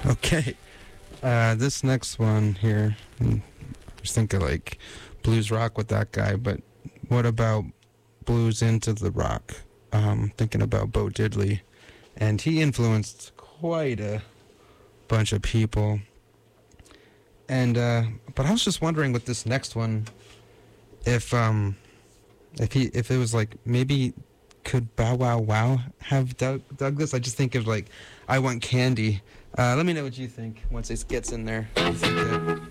Okay. This next one here, I was thinking like blues rock with that guy, but what about blues into the rock? Thinking about Bo Diddley, and he influenced quite a bunch of people. And but I was just wondering with this next one, if it was like maybe could Bow Wow Wow have Douglas? I just think of like I Want Candy. Let me know what you think once it gets in there. What do you think,